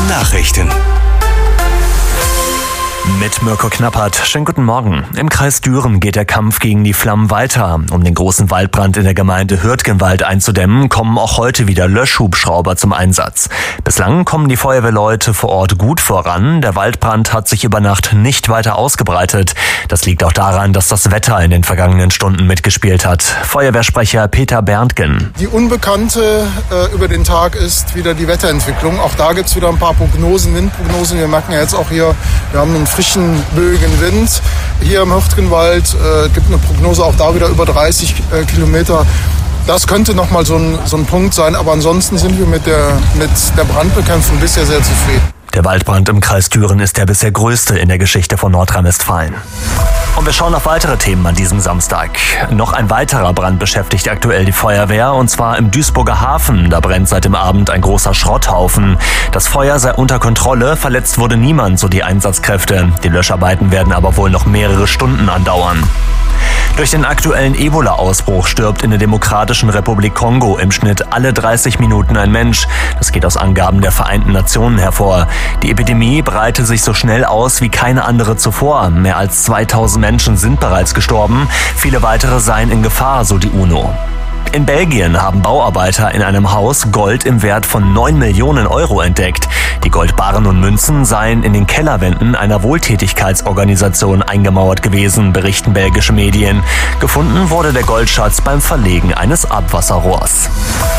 Nachrichten. Mit Mirko Knappert. Schönen guten Morgen. Im Kreis Düren geht der Kampf gegen die Flammen weiter. Um den großen Waldbrand in der Gemeinde Hürtgenwald einzudämmen, kommen auch heute wieder Löschhubschrauber zum Einsatz. Bislang kommen die Feuerwehrleute vor Ort gut voran. Der Waldbrand hat sich über Nacht nicht weiter ausgebreitet. Das liegt auch daran, dass das Wetter in den vergangenen Stunden mitgespielt hat. Feuerwehrsprecher Peter Berntgen. Die Unbekannte über den Tag ist wieder die Wetterentwicklung. Auch da gibt es wieder ein paar Prognosen, Windprognosen. Wir merken ja jetzt auch hier, wir haben einen frischen, böigen Wind. Hier im Hürtgenwald gibt eine Prognose auch da wieder über 30 Kilometer. Das könnte nochmal so ein Punkt sein, aber ansonsten sind wir mit der Brandbekämpfung bisher sehr zufrieden. Der Waldbrand im Kreis Düren ist der bisher größte in der Geschichte von Nordrhein-Westfalen. Und wir schauen auf weitere Themen an diesem Samstag. Noch ein weiterer Brand beschäftigt aktuell die Feuerwehr, und zwar im Duisburger Hafen. Da brennt seit dem Abend ein großer Schrotthaufen. Das Feuer sei unter Kontrolle, verletzt wurde niemand, so die Einsatzkräfte. Die Löscharbeiten werden aber wohl noch mehrere Stunden andauern. Durch den aktuellen Ebola-Ausbruch stirbt in der Demokratischen Republik Kongo im Schnitt alle 30 Minuten ein Mensch. Das geht aus Angaben der Vereinten Nationen hervor. Die Epidemie breite sich so schnell aus wie keine andere zuvor. Mehr als 2000 Menschen sind bereits gestorben. Viele weitere seien in Gefahr, so die UNO. In Belgien haben Bauarbeiter in einem Haus Gold im Wert von 9 Millionen Euro entdeckt. Die Goldbarren und Münzen seien in den Kellerwänden einer Wohltätigkeitsorganisation eingemauert gewesen, berichten belgische Medien. Gefunden wurde der Goldschatz beim Verlegen eines Abwasserrohrs.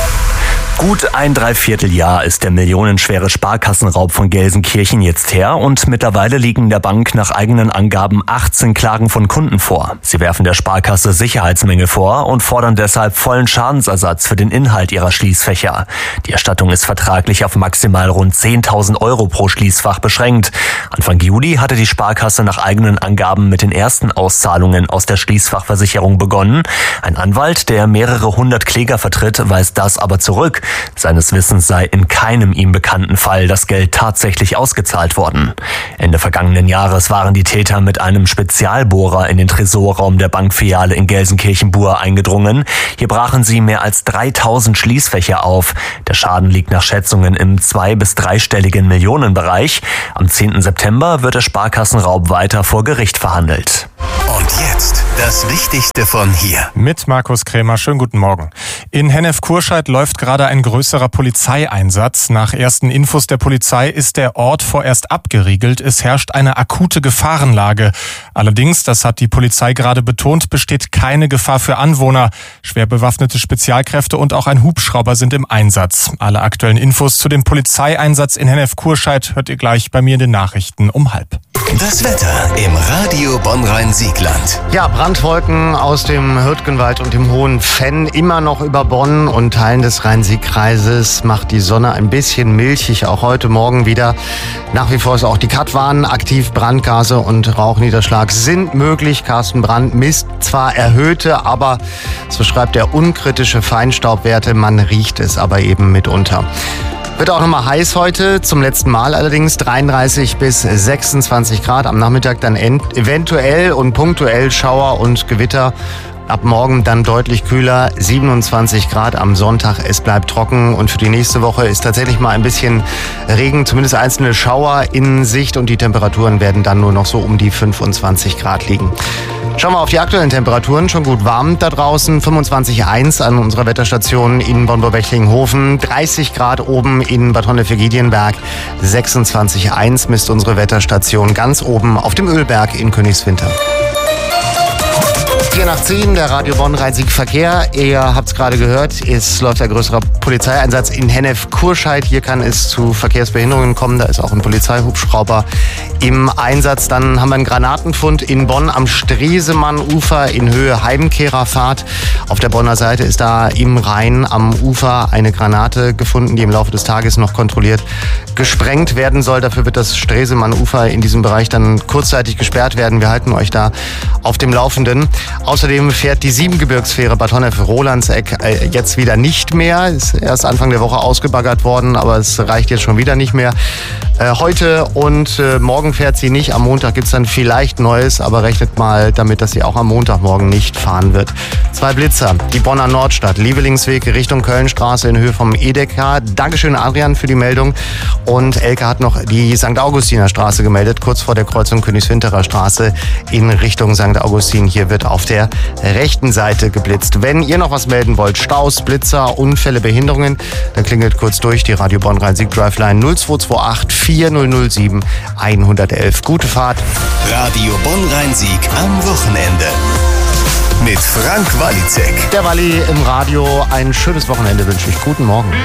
Gut ein Dreivierteljahr ist der millionenschwere Sparkassenraub von Gelsenkirchen jetzt her, und mittlerweile liegen der Bank nach eigenen Angaben 18 Klagen von Kunden vor. Sie werfen der Sparkasse Sicherheitsmängel vor und fordern deshalb vollen Schadensersatz für den Inhalt ihrer Schließfächer. Die Erstattung ist vertraglich auf maximal rund 10.000 Euro pro Schließfach beschränkt. Anfang Juli hatte die Sparkasse nach eigenen Angaben mit den ersten Auszahlungen aus der Schließfachversicherung begonnen. Ein Anwalt, der mehrere hundert Kläger vertritt, weist das aber zurück. Seines Wissens sei in keinem ihm bekannten Fall das Geld tatsächlich ausgezahlt worden. Ende vergangenen Jahres waren die Täter mit einem Spezialbohrer in den Tresorraum der Bankfiliale in Gelsenkirchen-Bur eingedrungen. Hier brachen sie mehr als 3000 Schließfächer auf. Der Schaden liegt nach Schätzungen im 2- bis 3-stelligen Millionenbereich. Am 10. September wird der Sparkassenraub weiter vor Gericht verhandelt. Und jetzt das Wichtigste von hier. Mit Markus Krämer, schönen guten Morgen. In Hennef-Kurscheid läuft gerade ein größerer Polizeieinsatz. Nach ersten Infos der Polizei ist der Ort vorerst abgeriegelt. Es herrscht eine akute Gefahrenlage. Allerdings, das hat die Polizei gerade betont, besteht keine Gefahr für Anwohner. Schwer bewaffnete Spezialkräfte und auch ein Hubschrauber sind im Einsatz. Alle aktuellen Infos zu dem Polizeieinsatz in Hennef-Kurscheid hört ihr gleich bei mir in den Nachrichten um 12:30. Das Wetter im Radio Bonn-Rhein-Siegland. Ja, Brandwolken aus dem Hürtgenwald und dem Hohen Venn immer noch über Bonn und Teilen des Rhein-Sieg-Kreises. Macht die Sonne ein bisschen milchig, auch heute Morgen wieder. Nach wie vor ist auch die Katwarn aktiv. Brandgase und Rauchniederschlag sind möglich. Carsten Brandt misst zwar erhöhte, aber so schreibt er, unkritische Feinstaubwerte. Man riecht es aber eben mitunter. Wird auch nochmal heiß heute, zum letzten Mal allerdings, 33 bis 26 Grad. Am Nachmittag dann eventuell und punktuell Schauer und Gewitter. Ab morgen dann deutlich kühler, 27 Grad am Sonntag. Es bleibt trocken und für die nächste Woche ist tatsächlich mal ein bisschen Regen, zumindest einzelne Schauer in Sicht, und die Temperaturen werden dann nur noch so um die 25 Grad liegen. Schauen wir auf die aktuellen Temperaturen. Schon gut warm da draußen. 25,1 an unserer Wetterstation in Bonn-Burg-Bechtlingen-Hofen. 30 Grad oben in Bad Honnef-Giedienberg. 26,1 misst unsere Wetterstation ganz oben auf dem Ölberg in Königswinter. 4 nach 10, der Radio Bonn-Rhein-Sieg Verkehr. Ihr habt es gerade gehört, es läuft ein größerer Polizeieinsatz in Hennef-Kurscheid. Hier kann es zu Verkehrsbehinderungen kommen. Da ist auch ein Polizeihubschrauber im Einsatz. Dann haben wir einen Granatenfund in Bonn am Stresemann-Ufer in Höhe Heimkehrerfahrt. Auf der Bonner Seite ist da im Rhein am Ufer eine Granate gefunden, die im Laufe des Tages noch kontrolliert gesprengt werden soll. Dafür wird das Stresemann-Ufer in diesem Bereich dann kurzzeitig gesperrt werden. Wir halten euch da auf dem Laufenden. Außerdem fährt die Siebengebirgsfähre Bad Honnef-Rolandseck jetzt wieder nicht mehr. Ist erst Anfang der Woche ausgebaggert worden, aber es reicht jetzt schon wieder nicht mehr. Heute und morgen morgen fährt sie nicht. Am Montag gibt es dann vielleicht Neues, aber rechnet mal damit, dass sie auch am Montagmorgen nicht fahren wird. 2 Blitzer. Die Bonner Nordstadt, Lievelingsweg Richtung Kölnstraße in Höhe vom Edeka. Dankeschön, Adrian, für die Meldung. Und Elke hat noch die St. Augustiner Straße gemeldet, kurz vor der Kreuzung Königswinterer Straße in Richtung St. Augustin. Hier wird auf der rechten Seite geblitzt. Wenn ihr noch was melden wollt, Staus, Blitzer, Unfälle, Behinderungen, dann klingelt kurz durch die Radio Bonn-Rhein-Sieg Driveline 0228 4007 111. Gute Fahrt. Radio Bonn-Rhein-Sieg am Wochenende. Mit Frank Walliczek. Der Walli im Radio. Ein schönes Wochenende wünsche ich. Guten Morgen.